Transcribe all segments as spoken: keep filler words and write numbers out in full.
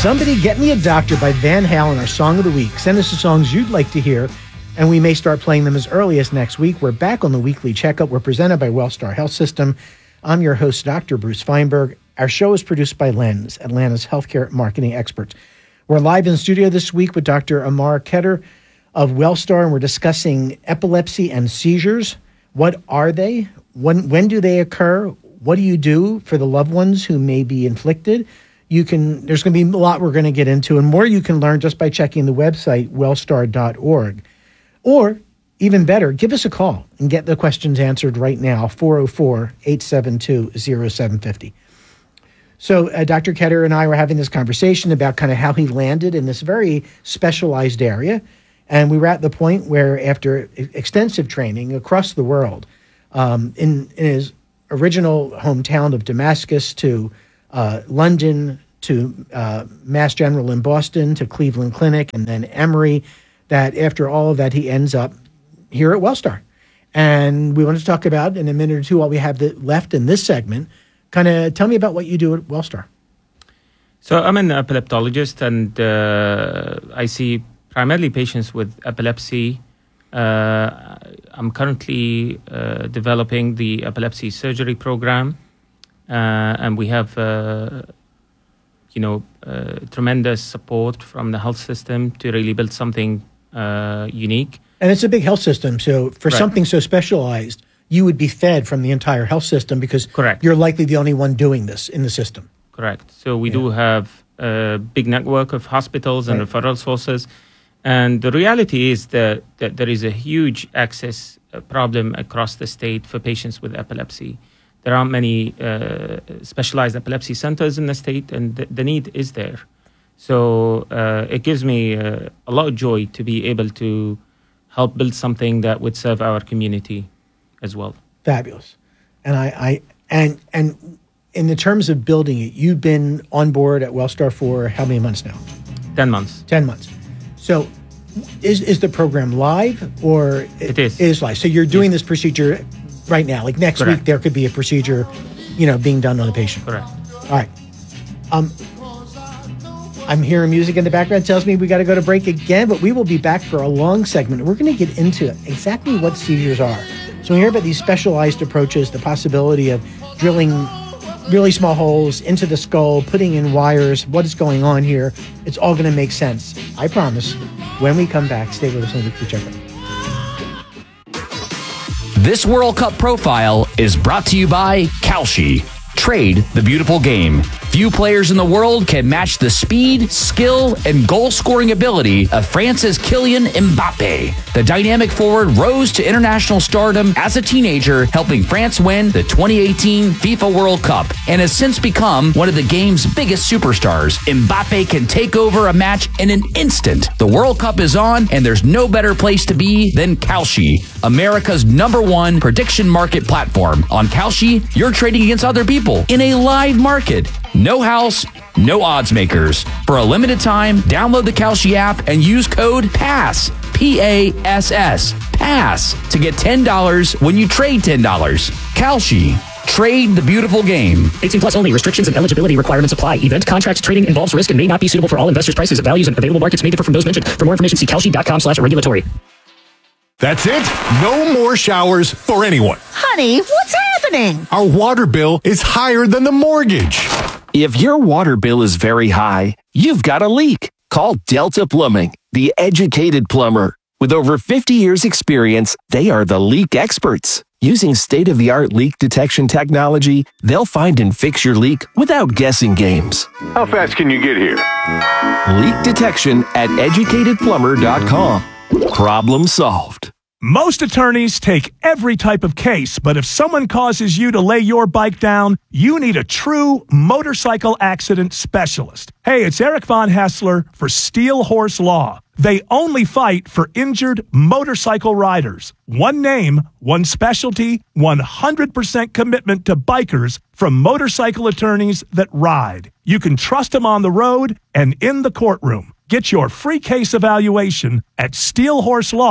Somebody Get Me a Doctor by Van Halen, our song of the week. Send us the songs you'd like to hear, and we may start playing them as early as next week. We're back on the weekly checkup. We're presented by Wellstar Health System. I'm your host, Doctor Bruce Feinberg. Our show is produced by Lens, Atlanta's healthcare marketing experts. We're live in the studio this week with Doctor Amar Keter of Wellstar, and we're discussing epilepsy and seizures. What are they? When when do they occur? What do you do for the loved ones who may be inflicted? You can. There's going to be a lot we're going to get into, and more you can learn just by checking the website wellstar dot org. Or, even better, give us a call and get the questions answered right now, four oh four, eight seven two, oh seven five oh. So uh, Doctor Keter and I were having this conversation about kind of how he landed in this very specialized area. And we were at the point where, after extensive training across the world, um, in, in his original hometown of Damascus to uh, London to uh, Mass General in Boston to Cleveland Clinic and then Emory, that after all of that, he ends up here at Wellstar. And we want to talk about, in a minute or two, while we have the, left in this segment, kind of tell me about what you do at Wellstar. So I'm an epileptologist, and uh, I see primarily patients with epilepsy. Uh, I'm currently uh, developing the epilepsy surgery program, uh, and we have, uh, you know, uh, tremendous support from the health system to really build something uh, unique. And it's a big health system, so for Correct. something so specialized, you would be fed from the entire health system because Correct. You're likely the only one doing this in the system. Correct. So we Yeah. do have a big network of hospitals and Right. referral sources. And the reality is that, that there is a huge access uh, problem across the state for patients with epilepsy. There aren't many uh, specialized epilepsy centers in the state, and the, the need is there. So uh, it gives me uh, a lot of joy to be able to help build something that would serve our community as well. Fabulous. And I, I and and in the terms of building it, you've been on board at Wellstar for how many months now? Ten months. Ten months. So is is the program live or It is. It is live. So you're doing this procedure right now. Like next Correct. week there could be a procedure, you know, being done on a patient. Correct. All right. Um I'm hearing music in the background. It tells me we got to go to break again, but we will be back for a long segment. We're going to get into exactly what seizures are. So we hear about these specialized approaches, the possibility of drilling really small holes into the skull, putting in wires, what is going on here. It's all going to make sense. I promise. When we come back, stay with us on the Weekly Checkup. This World Cup profile is brought to you by Kalshi. Trade the beautiful game. Few players in the world can match the speed, skill, and goal-scoring ability of France's Kylian Mbappe. The dynamic forward rose to international stardom as a teenager, helping France win the twenty eighteen FIFA World Cup, and has since become one of the game's biggest superstars. Mbappe can take over a match in an instant. The World Cup is on, and there's no better place to be than Kalshi, America's number one prediction market platform. On Kalshi, you're trading against other people in a live market. No house, no odds makers. For a limited time, download the Kalshi app and use code PASS, P A S S, PASS, to get ten dollars when you trade ten dollars. Kalshi. Trade the beautiful game. eighteen plus only. Restrictions and eligibility requirements apply. Event contract trading involves risk and may not be suitable for all investors. Prices, values, and available markets may differ from those mentioned. For more information, see kalshi dot com slash regulatory. That's it. No more showers for anyone. Honey, what's happening? Our water bill is higher than the mortgage. If your water bill is very high, you've got a leak. Call Delta Plumbing, the educated plumber. With over fifty years experience, they are the leak experts. Using state-of-the-art leak detection technology, they'll find and fix your leak without guessing games. How fast can you get here? Leak detection at educated plumber dot com. Problem solved. Most attorneys take every type of case, but if someone causes you to lay your bike down, you need a true motorcycle accident specialist. Hey, it's Eric Von Hassler for Steel Horse Law. They only fight for injured motorcycle riders. One name, one specialty, one hundred percent commitment to bikers from motorcycle attorneys that ride. You can trust them on the road and in the courtroom. Get your free case evaluation at steel horse law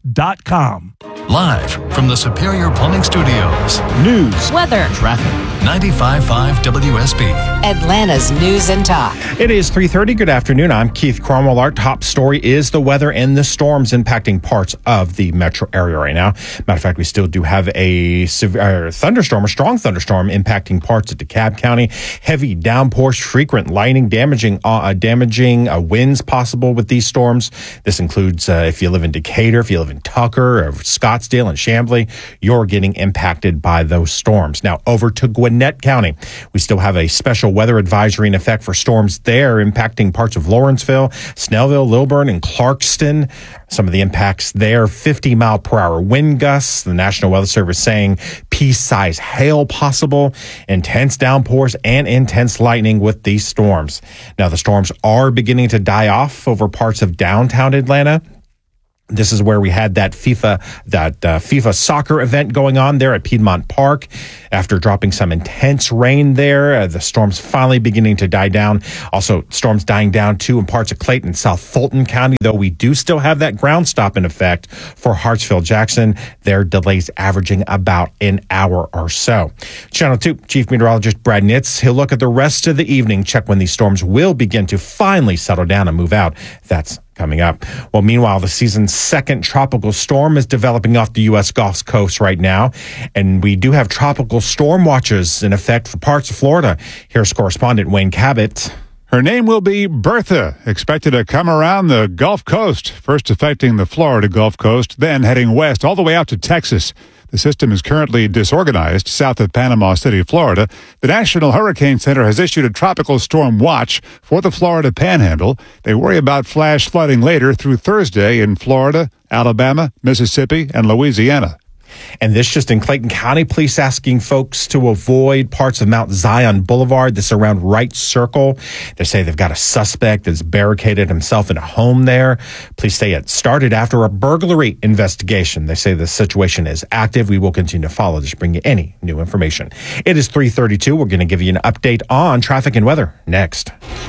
dot com. Live from the Superior Plumbing Studios. News, weather, traffic. ninety-five point five W S B. Atlanta's News and Talk. It is three thirty. Good afternoon. I'm Keith Cromwell. Our top story is the weather and the storms impacting parts of the metro area right now. Matter of fact, we still do have a severe thunderstorm, a strong thunderstorm impacting parts of DeKalb County. Heavy downpours, frequent lightning, damaging uh, damaging uh, winds possible with these storms. This includes uh, if you live in Decatur, if you live in Tucker, or Scottsdale and Chamblee, you're getting impacted by those storms. Now over to Gwinnett County. We still have a special weather advisory in effect for storms there impacting parts of Lawrenceville, Snellville, Lilburn, and Clarkston. Some of the impacts there, fifty mile per hour wind gusts. The National Weather Service saying pea-sized hail possible, intense downpours, and intense lightning with these storms. Now, the storms are beginning to die off over parts of downtown Atlanta. This is where we had that FIFA that uh, FIFA soccer event going on there at Piedmont Park. After dropping some intense rain there, uh, the storm's finally beginning to die down. Also, storms dying down too in parts of Clayton and South Fulton County, though we do still have that ground stop in effect for Hartsfield-Jackson. Their delays averaging about an hour or so. Channel two Chief Meteorologist Brad Nitz, he'll look at the rest of the evening, check when these storms will begin to finally settle down and move out. That's coming up. Well, meanwhile, the season's second tropical storm is developing off the U S Gulf Coast right now, and we do have tropical storm watches in effect for parts of Florida. Here's correspondent Wayne Cabot. Her name will be Bertha, expected to come around the Gulf Coast, first affecting the Florida Gulf Coast, then heading west all the way out to Texas. The system is currently disorganized south of Panama City, Florida. The National Hurricane Center has issued a tropical storm watch for the Florida Panhandle. They worry about flash flooding later through Thursday in Florida, Alabama, Mississippi, and Louisiana. And this just in Clayton County, police asking folks to avoid parts of Mount Zion Boulevard. This around Wright Circle. They say they've got a suspect that's barricaded himself in a home there. Police say it started after a burglary investigation. They say the situation is active. We will continue to follow this to bring you any new information. It is three thirty-two. We're going to give you an update on traffic and weather next.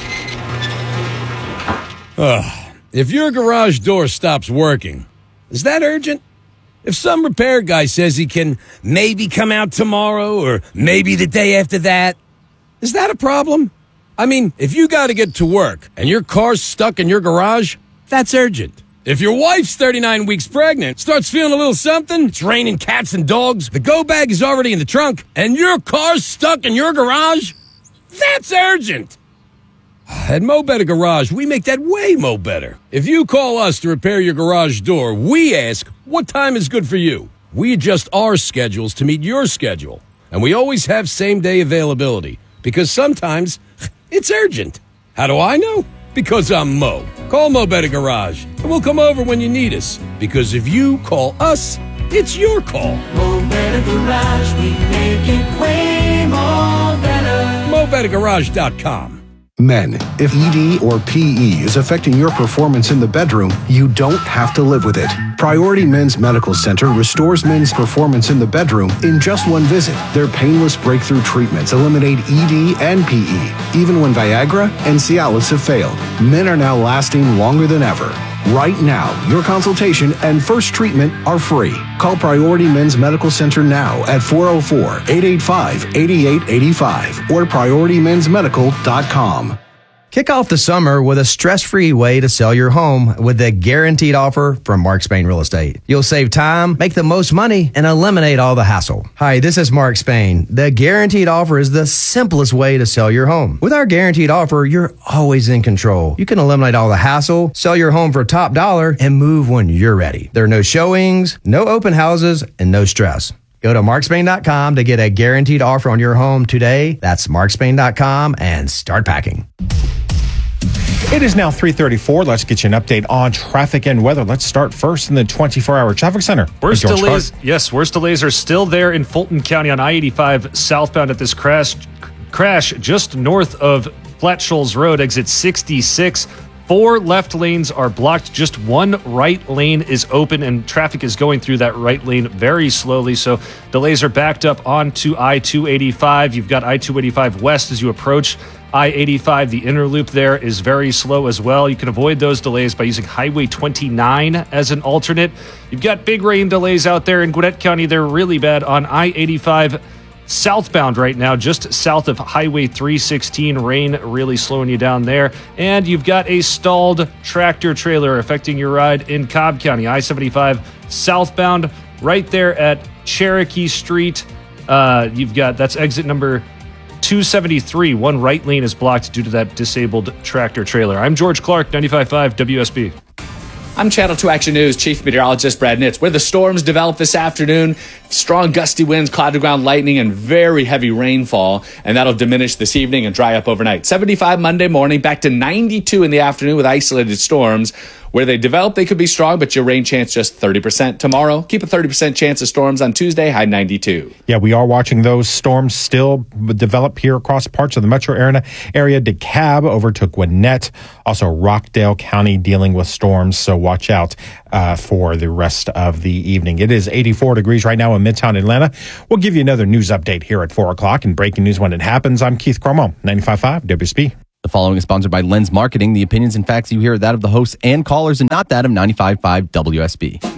Uh, if your garage door stops working, is that urgent? If some repair guy says he can maybe come out tomorrow or maybe the day after that, is that a problem? I mean, if you got to get to work and your car's stuck in your garage, that's urgent. If your wife's thirty-nine weeks pregnant, starts feeling a little something, it's raining cats and dogs, the go bag is already in the trunk, and your car's stuck in your garage, that's urgent. At Mo Better Garage, we make that way mo better. If you call us to repair your garage door, we ask, what time is good for you? We adjust our schedules to meet your schedule. And we always have same-day availability, because sometimes it's urgent. How do I know? Because I'm Mo. Call Mo Better Garage, and we'll come over when you need us. Because if you call us, it's your call. Mo Better Garage, we make it way more better. Mo Better Garage dot com. Men, if E D or P E is affecting your performance in the bedroom, you don't have to live with it. Priority Men's Medical Center restores men's performance in the bedroom in just one visit. Their painless breakthrough treatments eliminate E D and P E, even when Viagra and Cialis have failed. Men are now lasting longer than ever. Right now, your consultation and first treatment are free. Call Priority Men's Medical Center now at four oh four, eight eight five, eight eight eight five or priority men's medical dot com. Kick off the summer with a stress-free way to sell your home with the guaranteed offer from Mark Spain Real Estate. You'll save time, make the most money, and eliminate all the hassle. Hi, this is Mark Spain. The guaranteed offer is the simplest way to sell your home. With our guaranteed offer, you're always in control. You can eliminate all the hassle, sell your home for top dollar, and move when you're ready. There are no showings, no open houses, and no stress. Go to mark spain dot com to get a guaranteed offer on your home today. That's mark spain dot com and start packing. It is now three thirty-four. Let's get you an update on traffic and weather. Let's start first in the twenty-four hour traffic center. Worst delays, yes, worst delays are still there in Fulton County on I eighty-five southbound at this crash, crash just north of Flat Shoals Road, exit sixty-six. Four left lanes are blocked. Just one right lane is open, and traffic is going through that right lane very slowly. So delays are backed up onto I two eighty-five. You've got I two eighty-five west as you approach I eighty-five, the inner loop there is very slow as well. You can avoid those delays by using Highway twenty-nine as an alternate. You've got big rain delays out there in Gwinnett County. They're really bad on I eighty-five southbound right now, just south of Highway three sixteen. Rain really slowing you down there. And you've got a stalled tractor trailer affecting your ride in Cobb County. I seventy-five southbound right there at Cherokee Street. Uh, you've got, that's exit number two seventy-three. One right lane is blocked due to that disabled tractor trailer. I'm George Clark, ninety-five point five W S B. I'm Channel two Action News Chief Meteorologist Brad Nitz. Where the storms develop this afternoon, strong gusty winds, cloud-to-ground lightning, and very heavy rainfall, and that'll diminish this evening and dry up overnight. seventy-five Monday morning, back to ninety-two in the afternoon with isolated storms. Where they develop, they could be strong, but your rain chance just thirty percent. Tomorrow, keep a thirty percent chance of storms on Tuesday, high ninety-two. Yeah, we are watching those storms still develop here across parts of the metro area. area. DeKalb over to Gwinnett. Also, Rockdale County dealing with storms, so watch out uh, for the rest of the evening. It is eighty-four degrees right now in Midtown Atlanta. We'll give you another news update here at four o'clock and breaking news when it happens. I'm Keith Cromwell, ninety-five point five W S B. The following is sponsored by Lens Marketing. The opinions and facts you hear are that of the hosts and callers and not that of ninety-five point five W S B.